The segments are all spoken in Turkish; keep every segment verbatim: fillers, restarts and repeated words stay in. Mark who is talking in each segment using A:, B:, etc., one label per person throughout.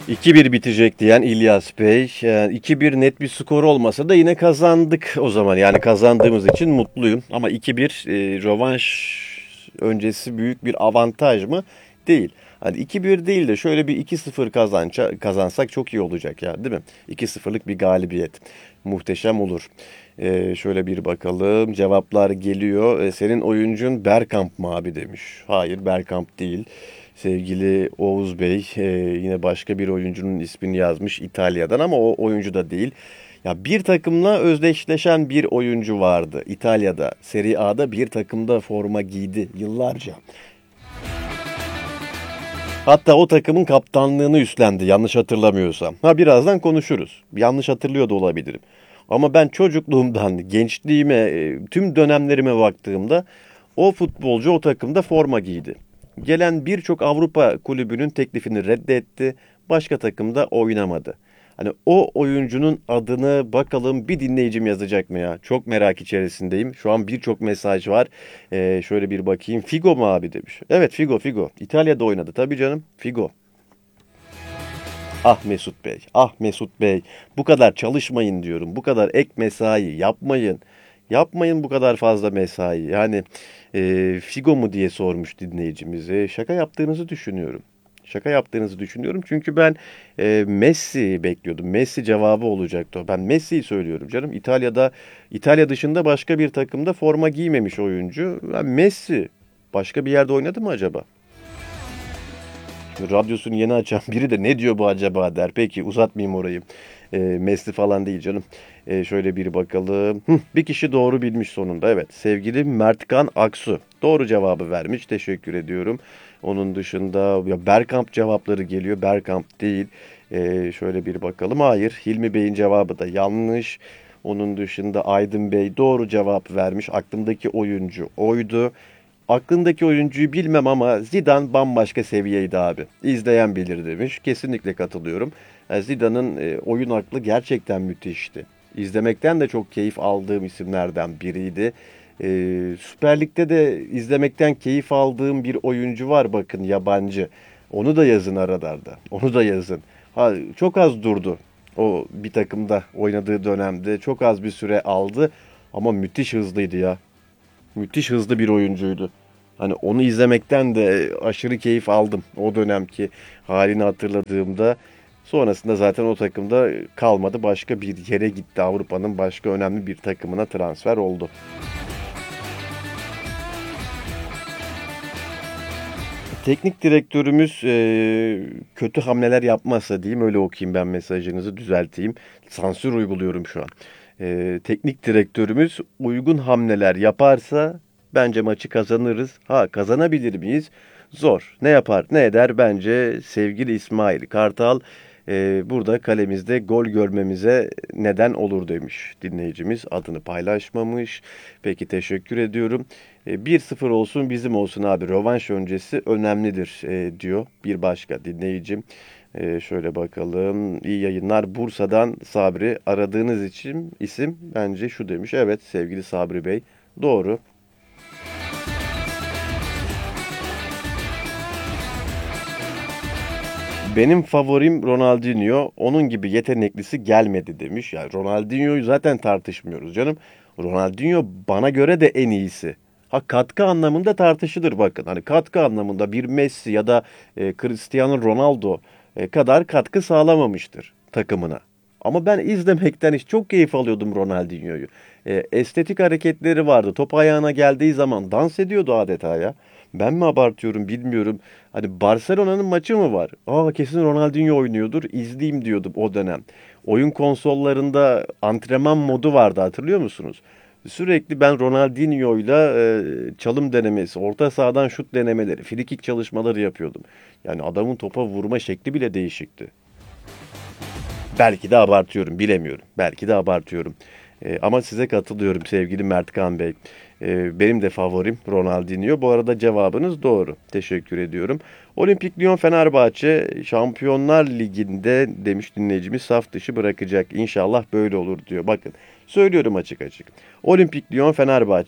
A: iki bir bitecek diyen İlyas Bey. Yani iki bir net bir skor olmasa da yine kazandık o zaman. Yani kazandığımız için mutluyum. Ama iki bir e, rövanş öncesi büyük bir avantaj mı? Değil. Hani iki bir değil de şöyle bir iki sıfır kazança, kazansak çok iyi olacak ya, değil mi? iki sıfırlık bir galibiyet. Muhteşem olur. Ee, şöyle bir bakalım. Cevaplar geliyor. Ee, senin oyuncun Bergkamp mı abi demiş. Hayır, Bergkamp değil. Sevgili Oğuz Bey e, yine başka bir oyuncunun ismini yazmış İtalya'dan ama o oyuncu da değil. Ya bir takımla özdeşleşen bir oyuncu vardı İtalya'da. Serie A'da bir takımda forma giydi yıllarca. Hatta o takımın kaptanlığını üstlendi yanlış hatırlamıyorsam. Ha birazdan konuşuruz. Yanlış hatırlıyor da olabilirim. Ama ben çocukluğumdan gençliğime, e, tüm dönemlerime baktığımda o futbolcu o takımda forma giydi. Gelen birçok Avrupa kulübünün teklifini reddetti. Başka takımda oynamadı. Hani o oyuncunun adını bakalım bir dinleyicim yazacak mı ya? Çok merak içerisindeyim. Şu an birçok mesaj var. Ee, şöyle bir bakayım. Figo mu abi demiş. Evet, Figo Figo. İtalya'da oynadı tabii canım. Figo. Ah Mesut Bey. Ah Mesut Bey. Bu kadar çalışmayın diyorum. Bu kadar ek mesai yapmayın. Yapmayın bu kadar fazla mesai. Yani e, Figo mu diye sormuş dinleyicimize. Şaka yaptığınızı düşünüyorum. Şaka yaptığınızı düşünüyorum. Çünkü ben e, Messi bekliyordum. Messi cevabı olacaktı o. Ben Messi'yi söylüyorum canım. İtalya'da, İtalya dışında başka bir takımda forma giymemiş oyuncu. Ben Messi. Başka bir yerde oynadı mı acaba? Şimdi radyosunu yeni açan biri de ne diyor bu acaba der. Peki uzatmayayım orayı. E, Messi falan değil canım. E, şöyle bir bakalım. Hı, bir kişi doğru bilmiş sonunda. Evet, sevgili Mertkan Aksu. Doğru cevabı vermiş. Teşekkür ediyorum. Onun dışında ya Bergkamp cevapları geliyor. Bergkamp değil. E, şöyle bir bakalım. Hayır. Hilmi Bey'in cevabı da yanlış. Onun dışında Aydın Bey doğru cevap vermiş. Aklımdaki oyuncu oydu. Aklındaki oyuncuyu bilmem ama Zidane bambaşka seviyeydi abi. İzleyen bilir demiş. Kesinlikle katılıyorum. Yani Zidane'ın e, oyun aklı gerçekten müthişti. İzlemekten de çok keyif aldığım isimlerden biriydi. E, Süper Lig'de de izlemekten keyif aldığım bir oyuncu var bakın yabancı. Onu da yazın aralarda. Onu da yazın. Ha, çok az durdu. O bir takımda oynadığı dönemde çok az bir süre aldı ama müthiş hızlıydı ya. Müthiş hızlı bir oyuncuydu. Hani onu izlemekten de aşırı keyif aldım. O dönemki halini hatırladığımda sonrasında zaten o takımda kalmadı. Başka bir yere gitti. Avrupa'nın başka önemli bir takımına transfer oldu. Teknik direktörümüz eee, kötü hamleler yapmazsa diyeyim öyle okuyayım ben mesajınızı düzelteyim. Sansür uyguluyorum şu an. Eee, teknik direktörümüz uygun hamleler yaparsa bence maçı kazanırız. Ha kazanabilir miyiz? Zor. Ne yapar ne eder bence sevgili İsmail Kartal eee, burada kalemizde gol görmemize neden olur demiş dinleyicimiz. Adını paylaşmamış. Peki teşekkür ediyorum. E, bir sıfır olsun bizim olsun abi. Rövanş öncesi önemlidir e, diyor bir başka dinleyicim. E, şöyle bakalım. İyi yayınlar. Bursa'dan Sabri. Aradığınız için isim bence şu demiş. Evet sevgili Sabri Bey. Doğru. Benim favorim Ronaldinho. Onun gibi yeteneklisi gelmedi demiş. Yani Ronaldinho'yu zaten tartışmıyoruz canım. Ronaldinho bana göre de en iyisi. Ha katkı anlamında tartışılır bakın. Hani katkı anlamında bir Messi ya da e, Cristiano Ronaldo e, kadar katkı sağlamamıştır takımına. Ama ben izlemekten hiç çok keyif alıyordum Ronaldinho'yu. E, estetik hareketleri vardı. Top ayağına geldiği zaman dans ediyordu adeta ya. Ben mi abartıyorum bilmiyorum. Hani Barcelona'nın maçı mı var? Aa kesin Ronaldinho oynuyordur. İzleyeyim diyordum o dönem. Oyun konsollarında antrenman modu vardı hatırlıyor musunuz? Sürekli ben Ronaldinho'yla e, çalım denemesi, orta sahadan şut denemeleri, frikik çalışmaları yapıyordum. Yani adamın topa vurma şekli bile değişikti. Belki de abartıyorum, bilemiyorum. Belki de abartıyorum. Ee, ama size katılıyorum sevgili Mertkan Bey. Ee, benim de favorim Ronaldinho. Bu arada cevabınız doğru. Teşekkür ediyorum. Olimpik Lyon Fenerbahçe Şampiyonlar Ligi'nde demiş dinleyicimiz saf dışı bırakacak. İnşallah böyle olur diyor. Bakın söylüyorum açık açık. Olimpik Lyon Fenerbahçe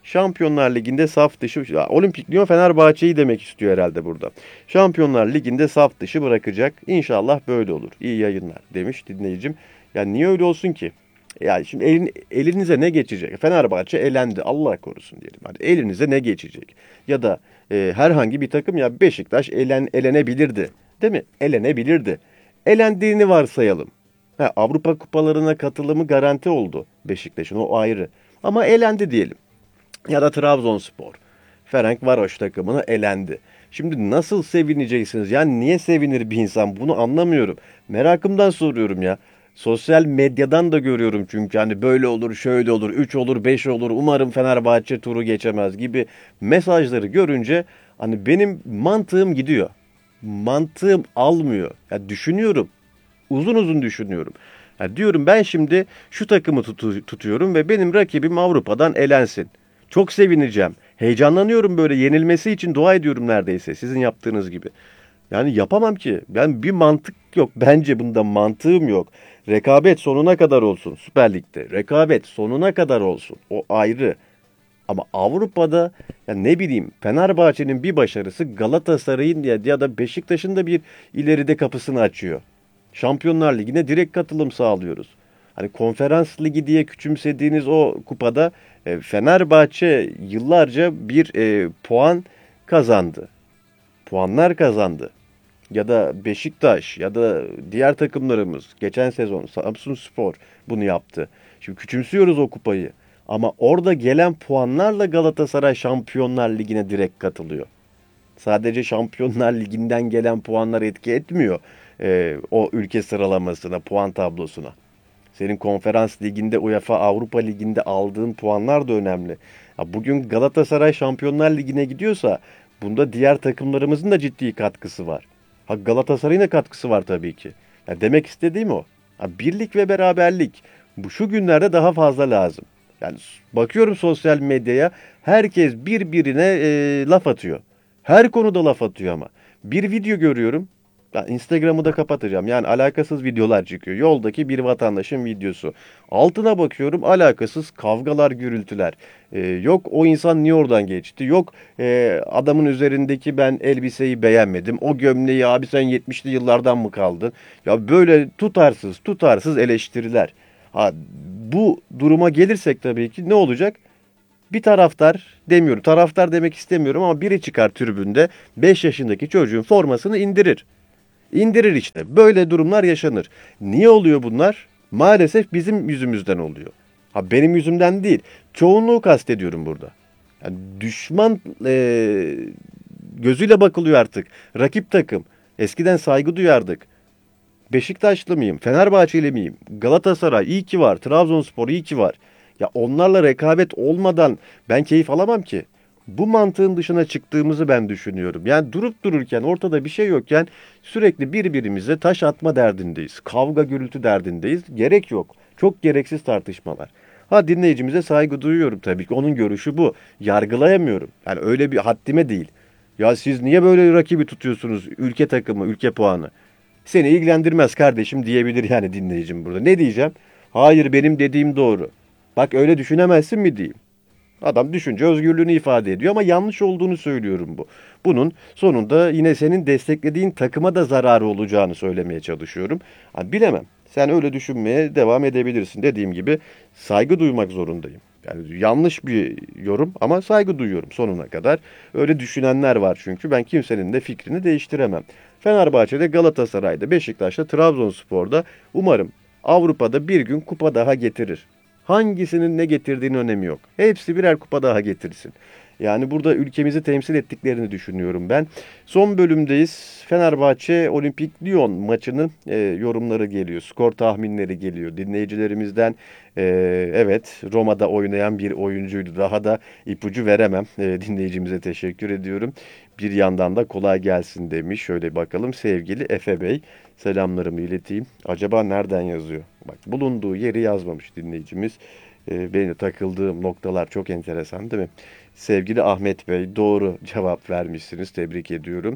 A: Şampiyonlar Ligi'nde saf dışı, ya, Olimpik Lyon Fenerbahçe'yi demek istiyor herhalde burada. Şampiyonlar Ligi'nde saf dışı bırakacak. İnşallah böyle olur. İyi yayınlar demiş dinleyicim. Ya niye öyle olsun ki? Yani şimdi elin, elinize ne geçecek? Fenerbahçe elendi. Allah korusun diyelim. Hani elinize ne geçecek? Ya da e, herhangi bir takım, ya Beşiktaş elen, elenebilirdi. Değil mi? Elenebilirdi. Elendiğini varsayalım. Ha, Avrupa kupalarına katılımı garanti oldu Beşiktaş'ın, o ayrı. Ama elendi diyelim. Ya da Trabzonspor. Ferencvaros takımına elendi. Şimdi nasıl sevineceksiniz? Yani niye sevinir bir insan? Bunu anlamıyorum. Merakımdan soruyorum ya. Sosyal medyadan da görüyorum çünkü hani böyle olur, şöyle olur, üç olur, beş olur, umarım Fenerbahçe turu geçemez gibi mesajları görünce hani benim mantığım gidiyor. Mantığım almıyor. Ya düşünüyorum. Uzun uzun düşünüyorum. Ya diyorum ben şimdi şu takımı tutu- tutuyorum ve benim rakibim Avrupa'dan elensin. Çok sevineceğim. Heyecanlanıyorum, böyle yenilmesi için dua ediyorum neredeyse sizin yaptığınız gibi. Yani yapamam ki. Ben bir mantık yok. Bence bunda mantığım yok. Rekabet sonuna kadar olsun Süper Lig'de. Rekabet sonuna kadar olsun. O ayrı. Ama Avrupa'da ya ne bileyim, Fenerbahçe'nin bir başarısı Galatasaray'ın ya, ya da Beşiktaş'ın da bir ileride kapısını açıyor. Şampiyonlar Ligi'ne direkt katılım sağlıyoruz. Hani Konferans Ligi diye küçümsediğiniz o kupada e, Fenerbahçe yıllarca bir e, puan kazandı. Puanlar kazandı. Ya da Beşiktaş ya da diğer takımlarımız geçen sezon Samsunspor bunu yaptı. Şimdi küçümsüyoruz o kupayı. Ama orada gelen puanlarla Galatasaray Şampiyonlar Ligi'ne direkt katılıyor. Sadece Şampiyonlar Ligi'nden gelen puanlar etki etmiyor e, o ülke sıralamasına, puan tablosuna. Senin Konferans Ligi'nde, UEFA Avrupa Ligi'nde aldığın puanlar da önemli. Ya bugün Galatasaray Şampiyonlar Ligi'ne gidiyorsa bunda diğer takımlarımızın da ciddi katkısı var. Ha, Galatasaray'ın da katkısı var tabii ki. Ya demek istediğim o. Ha, birlik ve beraberlik bu şu günlerde daha fazla lazım. Yani bakıyorum sosyal medyaya, herkes birbirine e, laf atıyor. Her konuda laf atıyor ama. Bir video görüyorum. Ben Instagram'ı da kapatacağım. Yani alakasız videolar çıkıyor. Yoldaki bir vatandaşın videosu. Altına bakıyorum, alakasız kavgalar, gürültüler. Ee, yok o insan niye oradan geçti? Yok e, adamın üzerindeki ben elbiseyi beğenmedim. O gömleği, abi sen yetmişli yıllardan mı kaldın? Ya böyle tutarsız tutarsız eleştiriler. Ha, bu duruma gelirsek tabii ki ne olacak? Bir taraftar demiyorum, taraftar demek istemiyorum ama biri çıkar tribünde beş yaşındaki çocuğun formasını indirir. İndirir işte. Böyle durumlar yaşanır. Niye oluyor bunlar? Maalesef bizim yüzümüzden oluyor. Ha benim yüzümden değil. Çoğunluğu kastediyorum burada. Yani düşman e, gözüyle bakılıyor artık. Rakip takım. Eskiden saygı duyardık. Beşiktaşlı mıyım? Fenerbahçeli miyim? Galatasaray iyi ki var. Trabzonspor iyi ki var. Ya onlarla rekabet olmadan ben keyif alamam ki. Bu mantığın dışına çıktığımızı ben düşünüyorum. Yani durup dururken, ortada bir şey yokken sürekli birbirimize taş atma derdindeyiz. Kavga gürültü derdindeyiz. Gerek yok. Çok gereksiz tartışmalar. Ha, dinleyicimize saygı duyuyorum tabii ki. Onun görüşü bu. Yargılayamıyorum. Yani öyle bir haddime değil. Ya siz niye böyle rakibi tutuyorsunuz? Ülke takımı, ülke puanı. Seni ilgilendirmez kardeşim diyebilir yani dinleyicim burada. Ne diyeceğim? Hayır, benim dediğim doğru. Bak öyle düşünemezsin mi diyeyim. Adam düşünce özgürlüğünü ifade ediyor ama yanlış olduğunu söylüyorum bu. Bunun sonunda yine senin desteklediğin takıma da zararı olacağını söylemeye çalışıyorum. Ha, bilemem. Sen öyle düşünmeye devam edebilirsin. Dediğim gibi saygı duymak zorundayım. Yani yanlış bir yorum ama saygı duyuyorum sonuna kadar. Öyle düşünenler var çünkü ben kimsenin de fikrini değiştiremem. Fenerbahçe'de, Galatasaray'da, Beşiktaş'ta, Trabzonspor'da umarım Avrupa'da bir gün kupa daha getirir. Hangisinin ne getirdiğinin önemi yok. Hepsi birer kupa daha getirsin. Yani burada ülkemizi temsil ettiklerini düşünüyorum ben. Son bölümdeyiz. Fenerbahçe Olimpik Lyon maçının e, yorumları geliyor. Skor tahminleri geliyor. Dinleyicilerimizden e, evet, Roma'da oynayan bir oyuncuydu. Daha da ipucu veremem. E, dinleyicimize teşekkür ediyorum. Bir yandan da kolay gelsin demiş. Şöyle bakalım, sevgili Efe Bey. Selamlarımı ileteyim. Acaba nereden yazıyor? Bak, bulunduğu yeri yazmamış dinleyicimiz. E, benim takıldığım noktalar çok enteresan değil mi? Sevgili Ahmet Bey, doğru cevap vermişsiniz. Tebrik ediyorum.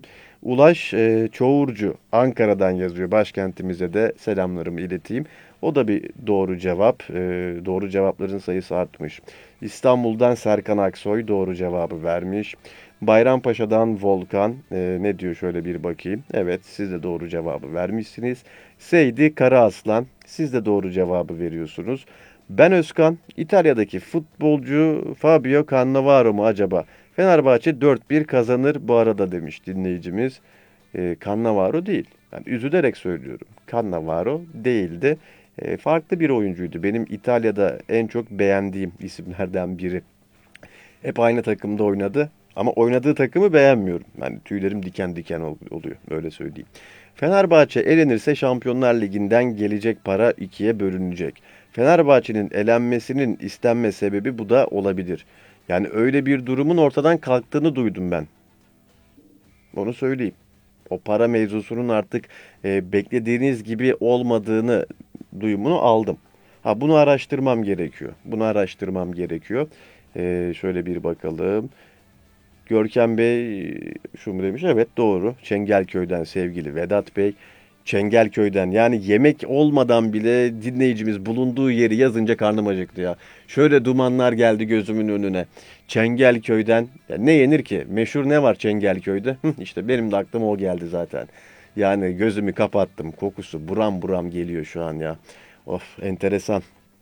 A: Ulaş e, Çoğurcu Ankara'dan yazıyor. Başkentimize de selamlarımı ileteyim. O da bir doğru cevap. E, doğru cevapların sayısı artmış. İstanbul'dan Serkan Aksoy doğru cevabı vermiş. Bayrampaşa'dan Volkan e, ne diyor şöyle bir bakayım. Evet, siz de doğru cevabı vermişsiniz. Seydi Karaaslan, siz de doğru cevabı veriyorsunuz. Ben Özkan, İtalya'daki futbolcu Fabio Cannavaro mu acaba? Fenerbahçe dört bir kazanır bu arada demiş dinleyicimiz. E, Cannavaro değil. Yani üzülerek söylüyorum. Cannavaro değildi. E, farklı bir oyuncuydu. Benim İtalya'da en çok beğendiğim isimlerden biri. Hep aynı takımda oynadı. Ama oynadığı takımı beğenmiyorum. Yani tüylerim diken diken oluyor. Öyle söyleyeyim. Fenerbahçe elenirse Şampiyonlar Ligi'nden gelecek para ikiye bölünecek. Fenerbahçe'nin elenmesinin istenme sebebi bu da olabilir. Yani öyle bir durumun ortadan kalktığını duydum ben. Onu söyleyeyim. O para mevzusunun artık e, beklediğiniz gibi olmadığını duyumunu aldım. Ha, bunu araştırmam gerekiyor. Bunu araştırmam gerekiyor. E, şöyle bir bakalım. Görkem Bey şu mu demiş? Evet, doğru. Çengelköy'den sevgili Vedat Bey. Çengelköy'den, yani yemek olmadan bile dinleyicimiz bulunduğu yeri yazınca karnım acıktı ya. Şöyle dumanlar geldi gözümün önüne. Çengelköy'den ya ne yenir ki? Meşhur ne var Çengelköy'de? İşte benim de aklıma o geldi zaten. Yani gözümü kapattım. Kokusu buram buram geliyor şu an ya. Of, enteresan.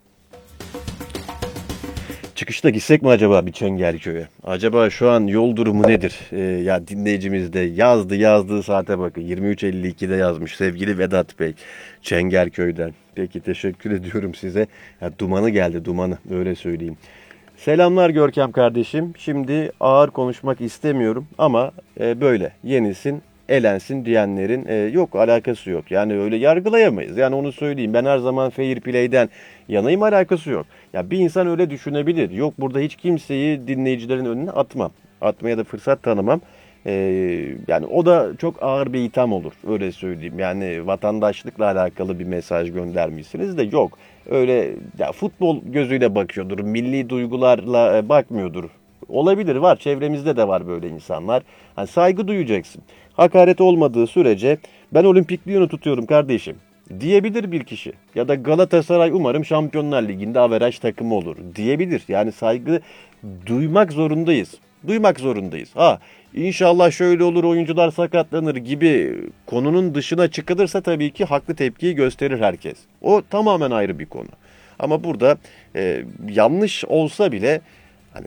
A: Çıkışta gitsek mi acaba bir Çengelköy'e? Acaba şu an yol durumu nedir? Ee, ya dinleyicimiz de yazdı yazdığı saate bakın. yirmi üç elli ikide yazmış sevgili Vedat Bey. Çengelköy'den. Peki, teşekkür ediyorum size. Ya, dumanı geldi, dumanı, öyle söyleyeyim. Selamlar Görkem kardeşim. Şimdi ağır konuşmak istemiyorum ama e, böyle yenilsin, elensin diyenlerin e, yok, alakası yok. Yani öyle yargılayamayız. Yani onu söyleyeyim. Ben her zaman fair play'den yanayım, alakası yok. Ya bir insan öyle düşünebilir. Yok, burada hiç kimseyi dinleyicilerin önüne atmam. Atmaya da fırsat tanımam. Ee, yani o da çok ağır bir itham olur. Öyle söyleyeyim. Yani vatandaşlıkla alakalı bir mesaj göndermişsiniz de yok. Öyle ya, futbol gözüyle bakıyordur. Milli duygularla e, bakmıyordur. Olabilir, var. Çevremizde de var böyle insanlar. Hani saygı duyacaksın. Hakaret olmadığı sürece ben Olimpik Lyon'u tutuyorum kardeşim diyebilir bir kişi. Ya da Galatasaray umarım Şampiyonlar Ligi'nde averaj takımı olur diyebilir. Yani saygı duymak zorundayız. Duymak zorundayız. Ha, inşallah şöyle olur, oyuncular sakatlanır gibi konunun dışına çıkılırsa tabii ki haklı tepkiyi gösterir herkes. O tamamen ayrı bir konu. Ama burada e, yanlış olsa bile hani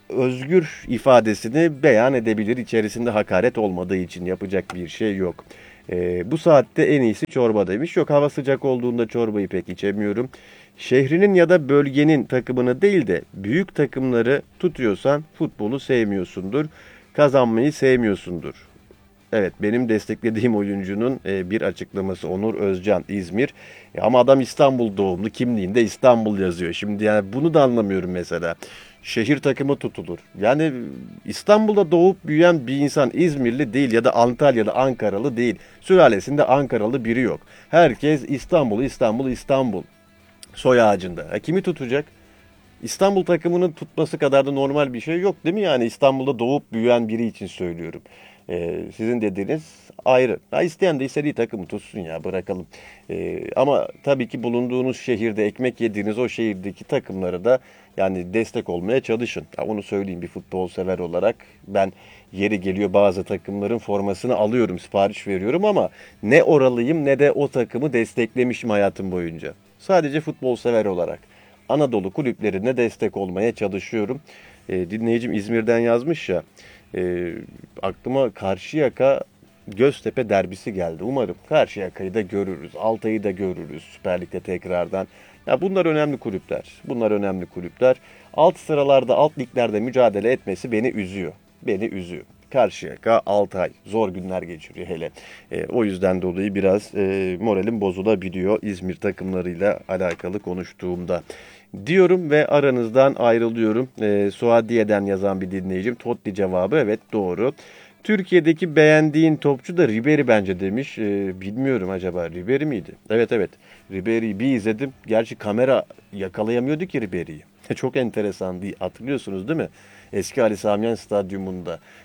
A: özgür ifadesini beyan edebilir. İçerisinde hakaret olmadığı için yapacak bir şey yok. E, bu saatte en iyisi çorba demiş. Yok, hava sıcak olduğunda çorbayı pek içemiyorum. Şehrinin ya da bölgenin takımını değil de büyük takımları tutuyorsan futbolu sevmiyorsundur. Kazanmayı sevmiyorsundur. Evet, benim desteklediğim oyuncunun e, bir açıklaması Onur Özcan, İzmir. E, ama adam İstanbul doğumlu, kimliğinde İstanbul yazıyor. Şimdi yani bunu da anlamıyorum mesela. Şehir takımı tutulur. Yani İstanbul'da doğup büyüyen bir insan İzmirli değil ya da Antalyalı, Ankaralı değil. Sülalesinde Ankaralı biri yok. Herkes İstanbul, İstanbul, İstanbul soy ağacında. E, kimi tutacak? İstanbul takımının tutması kadar da normal bir şey yok değil mi? Yani İstanbul'da doğup büyüyen biri için söylüyorum. Ee, sizin dediğiniz ayrı. Ha, isteyen de istediği takımı tutsun ya, bırakalım. Ee, ama tabii ki bulunduğunuz şehirde ekmek yediğiniz o şehirdeki takımlara da yani destek olmaya çalışın. Ha, onu söyleyeyim, bir futbol sever olarak ben yeri geliyor bazı takımların formasını alıyorum, sipariş veriyorum ama ne oralıyım ne de o takımı desteklemişim hayatım boyunca. Sadece futbol sever olarak Anadolu kulüplerine destek olmaya çalışıyorum. E, dinleyicim İzmir'den yazmış ya, e, aklıma Karşıyaka Göztepe derbisi geldi. Umarım Karşıyaka'yı da görürüz, Altay'ı da görürüz Süper Lig'de tekrardan. Ya bunlar önemli kulüpler. Bunlar önemli kulüpler. Alt sıralarda, alt liglerde mücadele etmesi beni üzüyor. Beni üzüyor. Karşıyaka, Altay zor günler geçiriyor hele. E, o yüzden dolayı biraz e, moralim bozulabiliyor İzmir takımlarıyla alakalı konuştuğumda. Diyorum ve aranızdan ayrılıyorum. E, Suadiye'den yazan bir dinleyicim. Totti cevabı, evet, doğru. Türkiye'deki beğendiğin topçu da Ribery bence demiş. E, bilmiyorum, acaba Ribery miydi? Evet evet, Ribery'i bir izledim. Gerçi kamera yakalayamıyordu ki Ribery'i. Çok enteresan değil. Hatırlıyorsunuz değil mi? Eski Ali Sami Yen Stadyumunda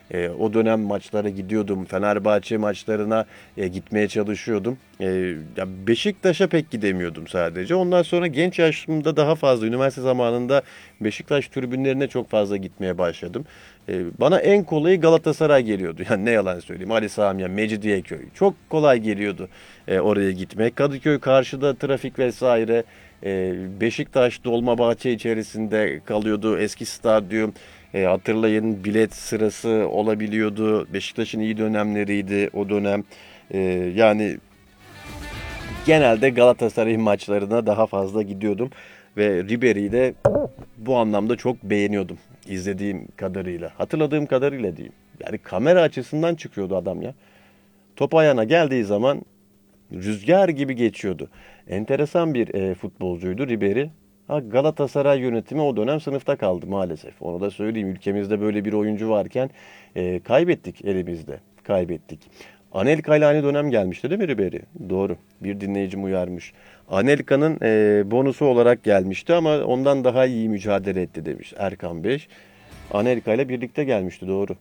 A: E, o dönem maçlara gidiyordum. Fenerbahçe maçlarına e, gitmeye çalışıyordum. E, ya Beşiktaş'a pek gidemiyordum sadece. Ondan sonra genç yaşımda daha fazla, üniversite zamanında Beşiktaş tribünlerine çok fazla gitmeye başladım. E, bana en kolayı Galatasaray geliyordu. Yani ne yalan söyleyeyim. Ali Sami Yen, Mecidiyeköy. Çok kolay geliyordu e, oraya gitmek. Kadıköy karşıda, trafik vesaire. E, Beşiktaş Dolmabahçe içerisinde kalıyordu. Eski stadyum. E, hatırlayın, bilet sırası olabiliyordu. Beşiktaş'ın iyi dönemleriydi o dönem. E, yani genelde Galatasaray maçlarına daha fazla gidiyordum. Ve Ribery'i de bu anlamda çok beğeniyordum. İzlediğim kadarıyla. Hatırladığım kadarıyla diyeyim. Yani kamera açısından çıkıyordu adam ya. Top ayağına geldiği zaman rüzgar gibi geçiyordu. Enteresan bir e, futbolcuydu Ribery. Ha, Galatasaray yönetimi o dönem sınıfta kaldı maalesef. Onu da söyleyeyim. Ülkemizde böyle bir oyuncu varken e, kaybettik elimizde. Kaybettik. Anelka ile aynı dönem gelmişti değil mi Ribery? Doğru. Bir dinleyicim uyarmış. Anelka'nın e, bonusu olarak gelmişti ama ondan daha iyi mücadele etti demiş Erkan Beş. Anelka ile birlikte gelmişti, doğru.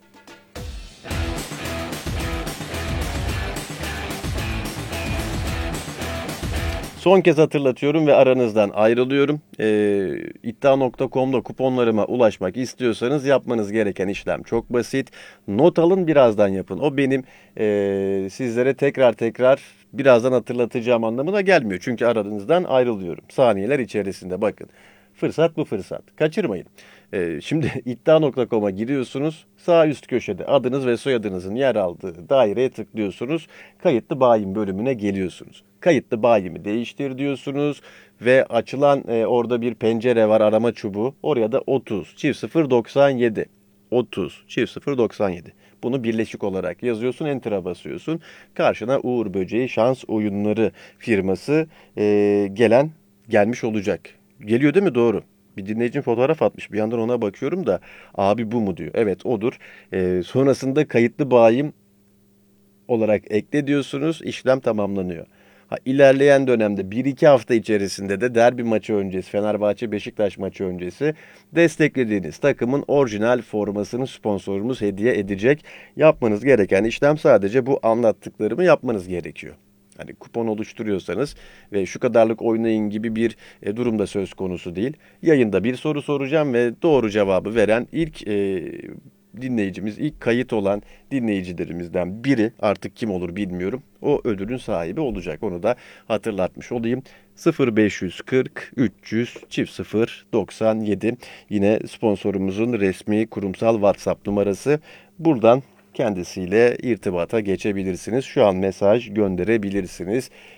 A: Son kez hatırlatıyorum ve aranızdan ayrılıyorum. Ee, iddia nokta com'da kuponlarıma ulaşmak istiyorsanız yapmanız gereken işlem çok basit. Not alın, birazdan yapın. O benim e, sizlere tekrar tekrar birazdan hatırlatacağım anlamına gelmiyor. Çünkü aranızdan ayrılıyorum. Saniyeler içerisinde bakın. Fırsat bu fırsat. Kaçırmayın. Ee, şimdi iddia nokta com'a giriyorsunuz. Sağ üst köşede adınız ve soyadınızın yer aldığı daireye tıklıyorsunuz. Kayıtlı bayim bölümüne geliyorsunuz. Kayıtlı bayimi değiştir diyorsunuz ve açılan e, orada bir pencere var, arama çubuğu. Oraya da otuz çift sıfır doksan yedi. otuz çift sıfır doksan yedi. Bunu birleşik olarak yazıyorsun, enter'a basıyorsun. Karşına Uğur Böceği Şans Oyunları firması e, gelen gelmiş olacak. Geliyor değil mi? Doğru. Bir dinleyicim fotoğraf atmış. Bir yandan ona bakıyorum da abi bu mu diyor. Evet, odur. E, sonrasında kayıtlı bayim olarak ekle diyorsunuz. İşlem tamamlanıyor. Ha, ilerleyen dönemde bir iki hafta içerisinde de derbi maçı öncesi, Fenerbahçe Beşiktaş maçı öncesi desteklediğiniz takımın orijinal formasını sponsorumuz hediye edecek. Yapmanız gereken işlem sadece bu anlattıklarımı yapmanız gerekiyor. Hani kupon oluşturuyorsanız ve şu kadarlık oynayın gibi bir e, durumda söz konusu değil. Yayında bir soru soracağım ve doğru cevabı veren ilk e, dinleyicimiz, ilk kayıt olan dinleyicilerimizden biri, artık kim olur bilmiyorum, o ödülün sahibi olacak. Onu da hatırlatmış olayım. sıfır beş kırk üç yüz çift sıfır doksan yedi yine sponsorumuzun resmi kurumsal WhatsApp numarası. Buradan kendisiyle irtibata geçebilirsiniz. Şu an mesaj gönderebilirsiniz.